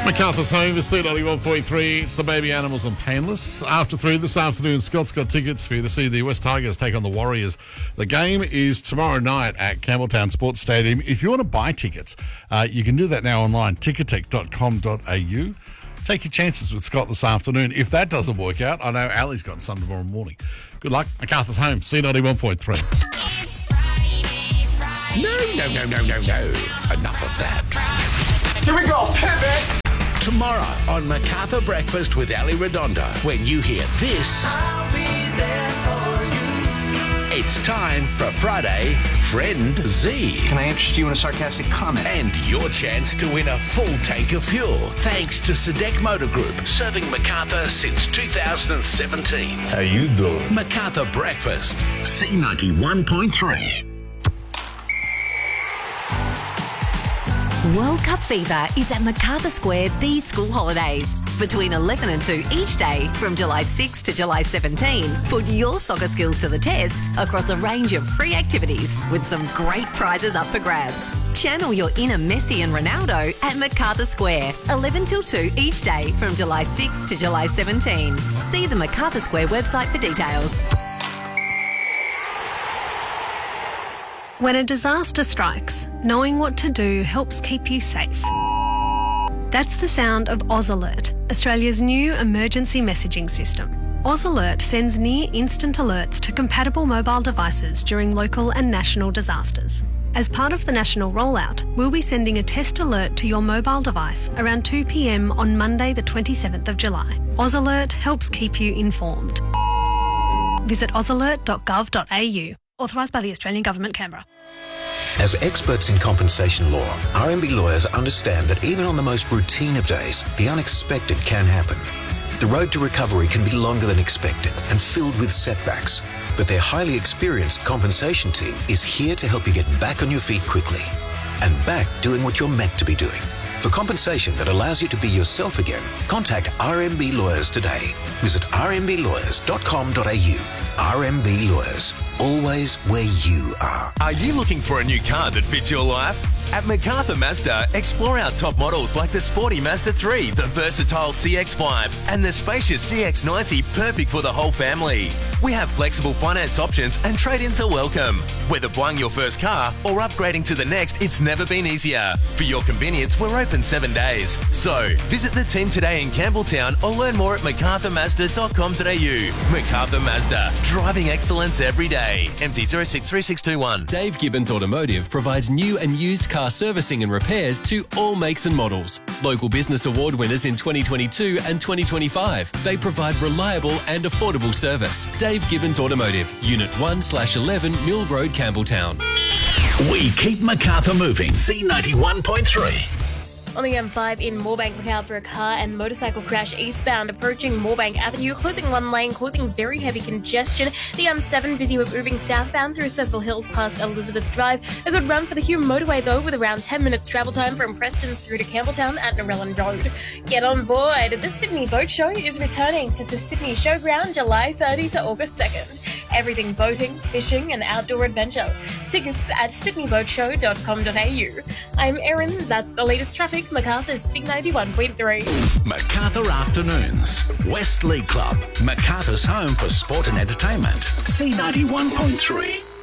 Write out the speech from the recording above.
MacArthur's Home is 391.3. It's the Baby Animals and Painless. After 3 this afternoon, Scott's got tickets for you to see the West Tigers take on the Warriors. The game is tomorrow night at Campbelltown Sports Stadium. If you want to buy tickets, you can do that now online, ticketek.com.au. Take your chances with Scott this afternoon. If that doesn't work out, I know Ali's got some tomorrow morning. Good luck. MacArthur's Home, C91.3. No. Enough of that. Here we go, pivot! Tomorrow on MacArthur Breakfast with Ali Redondo, when you hear this, I'll be there for you. it's time for Friday Friend Z. Can I interest you in a sarcastic comment? And your chance to win a full tank of fuel, thanks to Sadek Motor Group, serving MacArthur since 2017. How you doing? MacArthur Breakfast, C91.3. World Cup fever is at MacArthur Square these school holidays. Between 11 and 2 each day from July 6 to July 17. Put your soccer skills to the test across a range of free activities with some great prizes up for grabs. Channel your inner Messi and Ronaldo at MacArthur Square, 11 till 2 each day from July 6 to July 17. See the MacArthur Square website for details. When a disaster strikes, knowing what to do helps keep you safe. That's the sound of Oz Alert, Australia's new emergency messaging system. Oz Alert sends near instant alerts to compatible mobile devices during local and national disasters. As part of the national rollout, we'll be sending a test alert to your mobile device around 2 p.m. on Monday the 27th of July. Oz Alert helps keep you informed. Visit ozalert.gov.au. Authorised by the Australian Government, Canberra. As experts in compensation law, RMB lawyers understand that even on the most routine of days, the unexpected can happen. The road to recovery can be longer than expected and filled with setbacks, but their highly experienced compensation team is here to help you get back on your feet quickly and back doing what you're meant to be doing. For compensation that allows you to be yourself again, contact RMB Lawyers today. Visit rmblawyers.com.au. RMB Lawyers, always where you are. Are you looking for a new car that fits your life? At MacArthur Mazda, explore our top models like the sporty Mazda 3, the versatile CX-5, and the spacious CX-90, perfect for the whole family. We have flexible finance options and trade-ins are welcome. Whether buying your first car or upgrading to the next, it's never been easier. For your convenience, we're open 7 days. So, visit the team today in Campbelltown or learn more at macarthurmazda.com.au. MacArthur Mazda, driving excellence every day. MT063621. Dave Gibbons Automotive provides new and used car servicing and repairs to all makes and models. Local Business Award winners in 2022 and 2025. They provide reliable and affordable service. Dave Gibbons Automotive, Unit 1/11 Mill Road, Campbelltown. We keep MacArthur moving, C91.3. On the M5 in Moorebank, MacArthur, a car and motorcycle crash eastbound approaching Moorebank Avenue, closing one lane, causing very heavy congestion. The M7 busy with moving southbound through Cecil Hills past Elizabeth Drive. A good run for the Hume motorway though, with around 10 minutes travel time from Preston's through to Campbelltown at Narellan Road. Get on board. The Sydney Boat Show is returning to the Sydney Showground July 30 to August 2nd. Everything boating, fishing and outdoor adventure. Tickets at sydneyboatshow.com.au. I'm Erin, that's the latest traffic. MacArthur's C91.3. MacArthur Afternoons. West League Club. MacArthur's home for sport and entertainment. C91.3.